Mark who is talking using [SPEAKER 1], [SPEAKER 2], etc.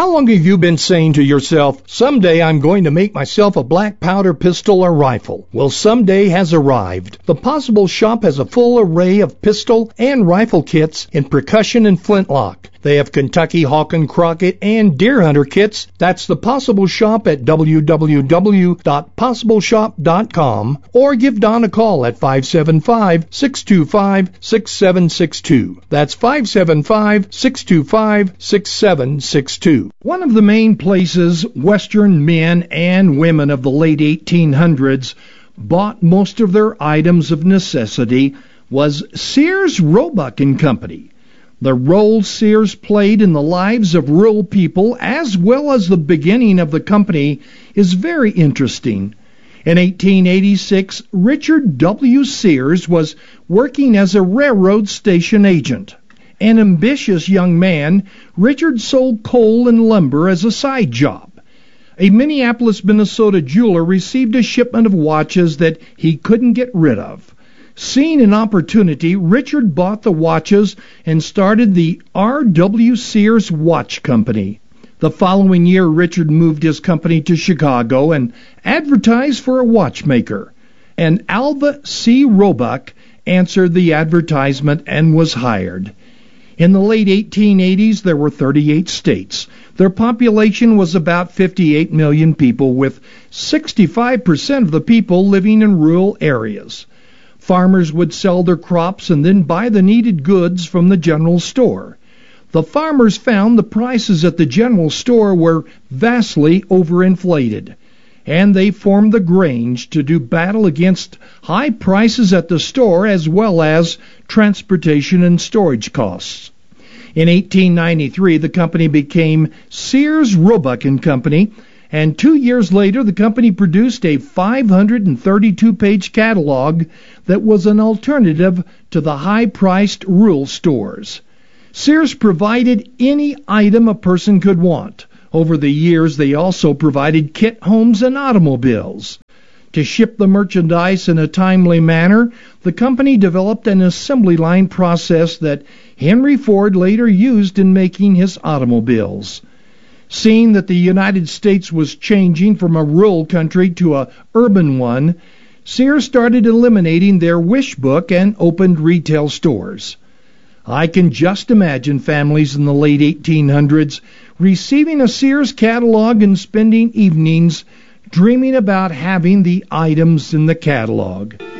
[SPEAKER 1] How long have you been saying to yourself, someday I'm going to make myself a black powder pistol or rifle? Well, someday has arrived. The Possible Shop has a full array of pistol and rifle kits in percussion and flintlock. They have Kentucky Hawk and Crockett and Deer Hunter kits. That's the Possible Shop at www.possibleshop.com, or give Don a call at 575-625-6762. That's 575-625-6762. One of the main places Western men and women of the late 1800s bought most of their items of necessity was Sears, Roebuck and Company. The role Sears played in the lives of rural people, as well as the beginning of the company, is very interesting. In 1886, Richard W. Sears was working as a railroad station agent. An ambitious young man, Richard sold coal and lumber as a side job. A Minneapolis, Minnesota jeweler received a shipment of watches that he couldn't get rid of. Seeing an opportunity, Richard bought the watches and started the R.W. Sears Watch Company. The following year, Richard moved his company to Chicago and advertised for a watchmaker. And Alva C. Roebuck answered the advertisement and was hired. In the late 1880s, there were 38 states. Their population was about 58 million people, with 65% of the people living in rural areas. Farmers would sell their crops and then buy the needed goods from the general store. The farmers found the prices at the general store were vastly overinflated, and they formed the Grange to do battle against high prices at the store as well as transportation and storage costs. In 1893, the company became Sears, Roebuck and Company, and 2 years later, the company produced a 532-page catalog that was an alternative to the high-priced rural stores. Sears provided any item a person could want. Over the years, they also provided kit homes and automobiles. To ship the merchandise in a timely manner, the company developed an assembly line process that Henry Ford later used in making his automobiles. Seeing that the United States was changing from a rural country to an urban one, Sears started eliminating their wish book and opened retail stores. I can just imagine families in the late 1800s receiving a Sears catalog and spending evenings dreaming about having the items in the catalog.